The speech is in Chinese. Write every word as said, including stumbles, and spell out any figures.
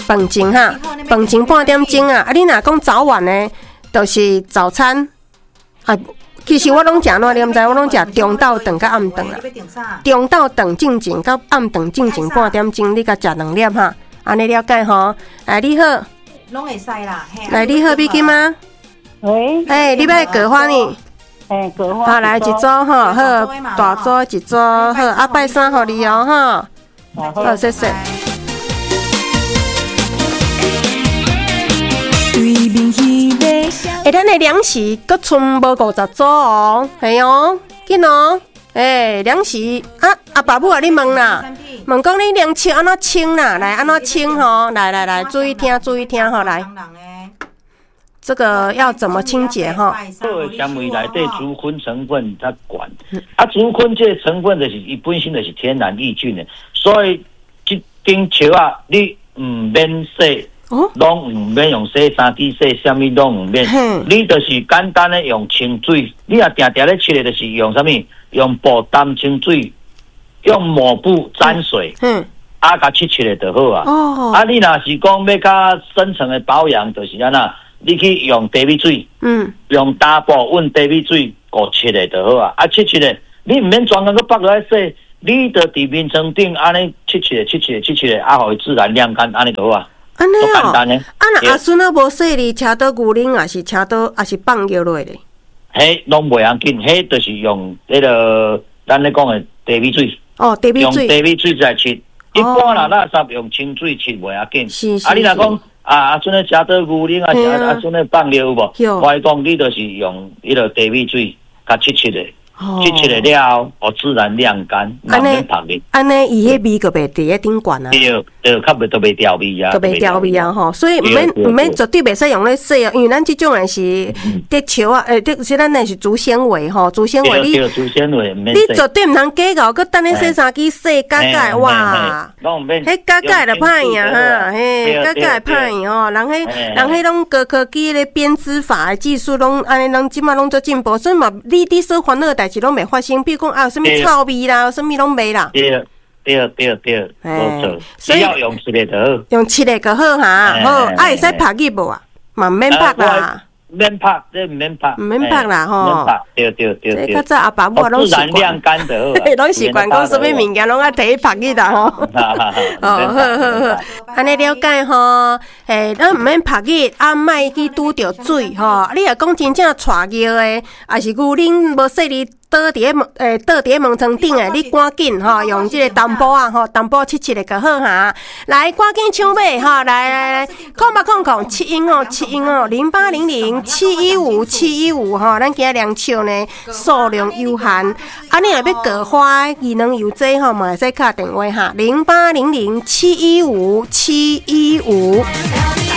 饭前哈，饭前半点钟啊，啊你若讲早晚呢，就是早餐啊。其实我拢食哪，你毋知我拢食中昼顿甲暗顿啦。中昼顿进前到暗顿进前半点钟，你甲食两粒哈，安尼了解吼。来，你好， 拢会使啦。 来，你好，美金吗？ 喂， 哎，你要割花呢？ 哎，割花。 好，来一组吼，好，大组一组，好，啊，拜三互你哦，吼。好，谢谢。哎，咱的粮食阁剩无五十组哦，系哦，紧哦，哎，粮食啊，阿爸母啊，你问啦，问讲你粮食安怎清啦？来，安怎清吼？来来来，注意听，注意听吼，来，这个要怎么清洁哈？ 做的纤维内底竹酚成分较悬，啊，竹酚这个成分就是伊本身就是天然抑菌的，所以这根树啊，你唔免洗。哦，拢唔免用洗衫机洗，啥物拢唔免，你就是简单的用清水，你也定定咧切的，就是用啥物？用布担清水，用抹布沾水，嗯，啊，甲切切的就好啊。哦，啊，你若是讲要较深层的保养，就是安那，你去用茶米水，嗯，用打布温茶米水，过切的就好啊。啊，切切的，你唔免专工去绑落来洗，你着伫面床顶安尼切切的、切切的、切切的，啊，互伊自然晾干，安尼就好啊。 安尼哦，啊那阿孙啊无说哩，车倒牛奶，还是车倒，还是放药落咧？ 迄拢袂要紧，迄就是用迄个咱咧讲的茶米水。哦，茶米水。用茶米水来切，一般啦垃圾用清水切袂要紧。是是。啊，你若讲啊阿孙咧车倒牛奶，还是阿阿孙咧放药有无？有。我讲你就是用迄个茶米水，甲切切的。切切了了，哦，自然晾干，慢慢拍的。 安尼伊迄味个袂伫咧顶悬啊。 对，对，较袂都袂掉味啊。 都袂掉味啊吼，所以毋免毋免绝对袂使用咧洗哦，因为咱即种诶是得树啊，诶，得是咱诶是竹纤维吼，竹纤维你竹纤维免你绝对毋通假搞，佮等咧洗衫机洗假假哇，迄假假就歹呀哈，嘿，假假歹吼，人迄人迄拢高科技咧编织法诶技术拢安尼，人即马拢做进步，所以嘛，你你所烦恼诶代志拢袂发生，比如讲啊，有啥物臭味啦，啥物拢袂啦。 对对对对，冇错，只要用七个就好。 用七个就好哈，好，啊会使拍入无啊？嘛免拍啦。 免拍，这唔免拍。 唔免拍啦吼。 免拍，对对对对。 较早阿爸母拢习惯。 自然晾干就好。 拢习惯讲啥物物件拢爱摕去拍去啦吼。哦，好好好，安尼了解吼。诶，咱唔免拍去，啊，莫去拄着水吼。你若讲真正带尿诶，还是牛奶无细哩。倒伫咧门诶，倒伫咧门床顶诶，你赶紧吼，用即个淡薄啊吼，淡薄切切的就好哈。来，赶紧抢买哈，来来来，空吧空空，七音哦，七音哦，零八零零七一五七一五哈，咱今日量抢呢，数量有限。啊，你若要割花技能有这吼，嘛会使打电话哈，零八零零七一五七一五。